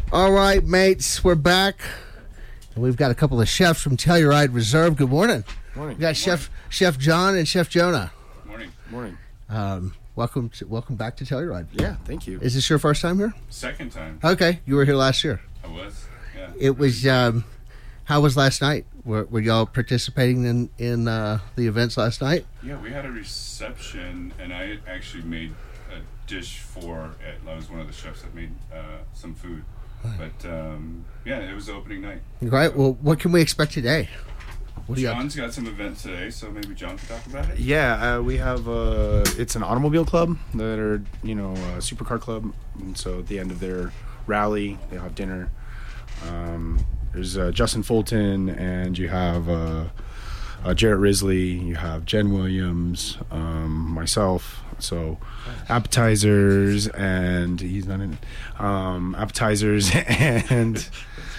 All right, mates, we're back. And we've got a couple of chefs from Telluride Reserve. Good morning. Morning. We got Chef John and Chef Jonah. Morning. Morning. Welcome back to Telluride. Yeah, thank you. Is this your first time here? Second time. Okay, you were here last year. I was. Yeah. It was. How was last night? Were y'all participating in the events last night? Yeah, we had a reception, and I actually made a dish for it. I was one of the chefs that made some food. But yeah, it was the opening night. Right. Well, what can we expect today? John's got some events today, so maybe John can talk about it. Yeah, we have it's an automobile club that are a supercar club, and so at the end of their rally, they'll have dinner. There's Justin Fulton, and you have Jarrett Risley, you have Jen Williams, myself. So appetizers, and he's not in it. Appetizers and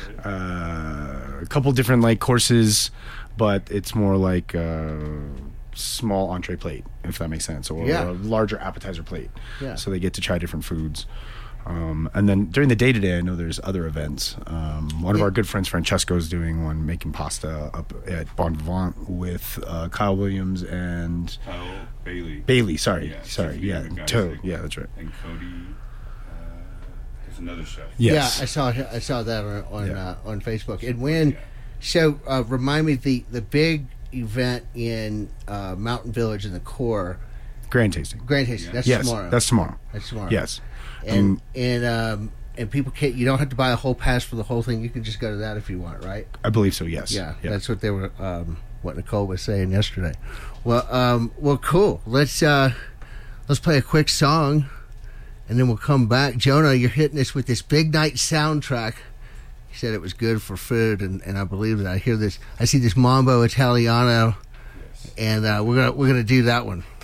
a couple different courses, but it's more like small entree plate, if that makes sense, or a larger appetizer plate. Yeah. So they get to try different foods. And then during the day today, I know there's other events. One of our good friends, Francesco, is doing one making pasta up at Bon Vivant with Kyle Williams and Kyle Bailey. Bailey, sorry. Yeah, Toad. Yeah, that's right. And Cody. There's another chef. Yes. Yeah, I saw that on Facebook. And when, so remind me the big event in Mountain Village in the core. Grand tasting. That's yes, tomorrow. That's tomorrow. Yes. And people can't. You don't have to buy a whole pass for the whole thing. You can just go to that if you want, right? I believe so. Yes. Yeah. That's what they were. What Nicole was saying yesterday. Well, cool. Let's play a quick song, and then we'll come back. Jonah, you're hitting us with this big night soundtrack. You said it was good for food, and I believe that. I hear this. I see this Mambo Italiano, and we're gonna do that one.